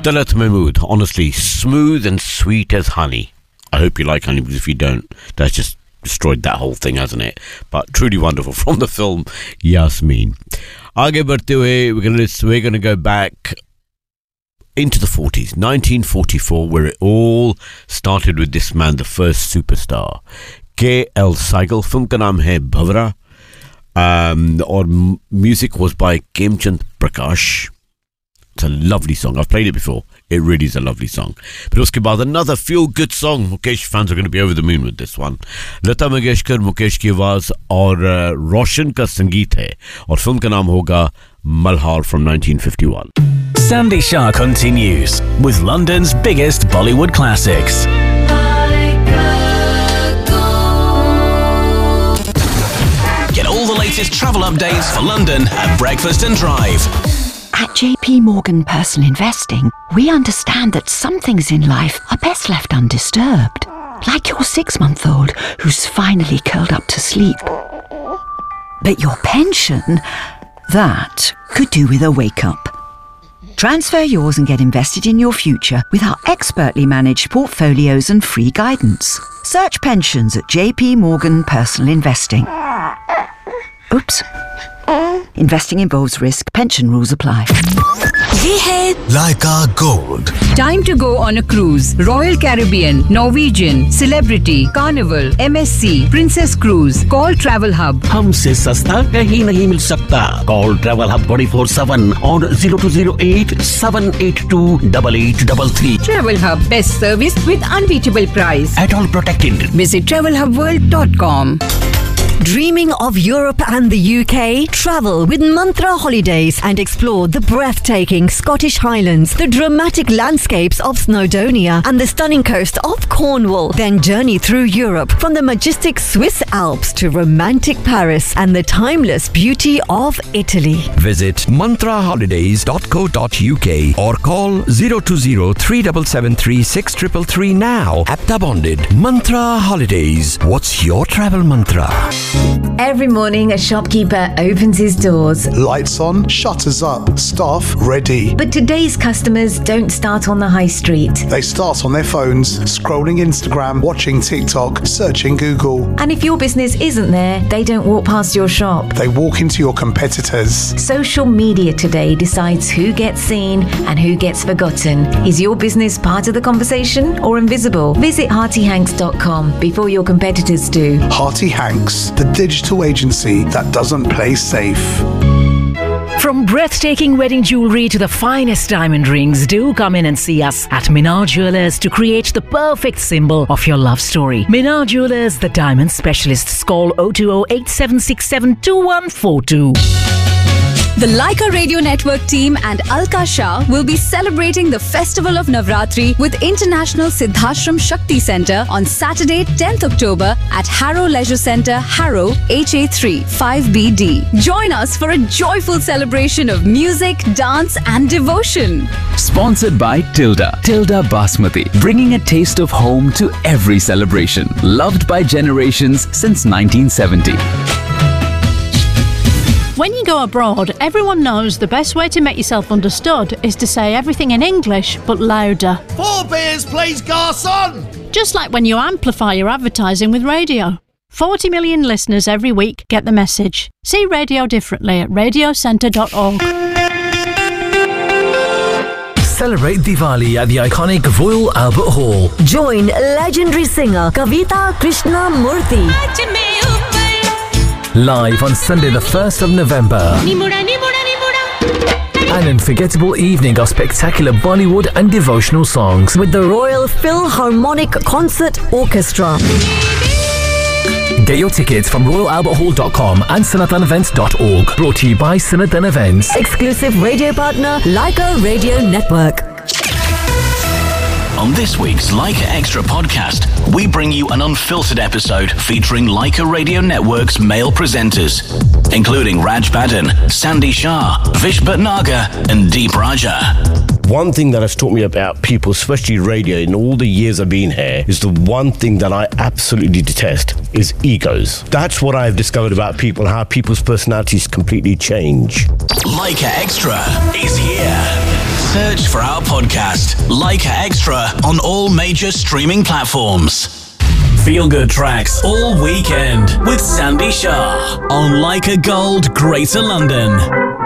Talat Mahmood, honestly, smooth and sweet as honey. I hope you like honey, because if you don't, that's just destroyed that whole thing, hasn't it? But truly wonderful from the film Yasmin. Aage badhte hue, we're going to go back into the 40s, 1944, where it all started with this man, the first superstar, K.L. Sehgal. Film ka naam hai Bhavra, और music was by Kemchand Prakash. It's a lovely song. I've played it before. It really is a lovely song. But uske baad another feel-good song. Mukesh fans are going to be over the moon with this one. Lata Mangeshkar, Mukesh की आवाज और रोशन का संगीत है. और film का नाम होगा Malhar from 1951. Sandy Shah continues with London's biggest Bollywood classics. Get all the latest travel updates for London at Breakfast and Drive. At JP Morgan Personal Investing, we understand that some things in life are best left undisturbed. Like your 6-month-old who's finally curled up to sleep. But your pension, that could do with a wake-up. Transfer yours and get invested in your future with our expertly managed portfolios and free guidance. Search pensions at JP Morgan Personal Investing. Oops. Investing involves risk. Pension rules apply. ये है Leica Gold. Time to go on a cruise. Royal Caribbean, Norwegian, Celebrity, Carnival, MSC, Princess Cruise. Call Travel Hub. हमसे सस्ता कहीं नहीं मिल सकता. Call Travel Hub 24/7 on 0208 782 8833. Travel Hub, best service with unbeatable price. At all protected. Visit travelhubworld.com. Dreaming of Europe and the UK? Travel with Mantra Holidays and explore the breathtaking Scottish Highlands, the dramatic landscapes of Snowdonia and the stunning coast of Cornwall. Then journey through Europe from the majestic Swiss Alps to romantic Paris and the timeless beauty of Italy. Visit mantraholidays.co.uk or call 020 3773 6333 now. Apta bonded. Mantra Holidays. What's your travel mantra? Every morning, a shopkeeper opens his doors. Lights on, shutters up, staff ready. But today's customers don't start on the high street. They start on their phones, scrolling Instagram, watching TikTok, searching Google. And if your business isn't there, they don't walk past your shop. They walk into your competitors. Social media today decides who gets seen and who gets forgotten. Is your business part of the conversation or invisible? Visit HeartyHanks.com before your competitors do. Hearty Hanks, the digital agency that doesn't play safe. From breathtaking wedding jewellery to the finest diamond rings, do come in and see us at Minar Jewellers to create the perfect symbol of your love story. Minar Jewellers, the diamond specialists. Call 020 8767 2142. The Leica Radio Network team and Alka Shah will be celebrating the Festival of Navratri with International Siddhashram Shakti Centre on Saturday, 10th October at Harrow Leisure Centre, Harrow, HA3 5BD. Join us for a joyful celebration of music, dance and devotion. Sponsored by Tilda Basmati, bringing a taste of home to every celebration. Loved by generations since 1970. When you go abroad, everyone knows the best way to make yourself understood is to say everything in English, but louder. 4 beers, please, garçon! Just like when you amplify your advertising with radio. 40 million listeners every week get the message. See radio differently at radiocentre.org. Celebrate Diwali at the iconic Royal Albert Hall. Join legendary singer Kavita Krishnamurthy. Live on Sunday the 1st of November. An unforgettable evening of spectacular Bollywood and devotional songs with the Royal Philharmonic Concert Orchestra. Get your tickets from royalalberthall.com and sanatanevents.org. Brought to you by Sanatan Events. Exclusive radio partner Leica Radio Network. On this week's Leica Extra podcast, we bring you an unfiltered episode featuring Leica Radio Network's male presenters, including Raj Badan, Sandy Shah, Vish Bhatnagar, and Deep Raja. One thing that has taught me about people, especially radio, in all the years I've been here, is the one thing that I absolutely detest is egos. That's what I've discovered about people, how people's personalities completely change. Leica Extra is here. Search for our podcast, Leica Extra, on all major streaming platforms. Feel good tracks all weekend with Sandy Shah on Leica Gold, Greater London.